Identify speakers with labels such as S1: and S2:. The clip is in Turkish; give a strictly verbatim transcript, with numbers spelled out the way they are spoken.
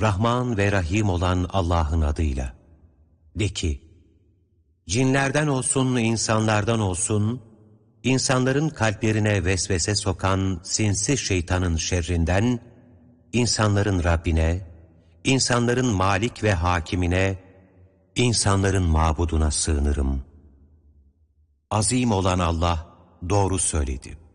S1: Rahman ve Rahim olan Allah'ın adıyla. De ki, cinlerden olsun, insanlardan olsun, insanların kalplerine vesvese sokan sinsi şeytanın şerrinden, insanların Rabbine, insanların Malik ve Hakimine, insanların mabuduna sığınırım. Azim olan Allah doğru söyledi.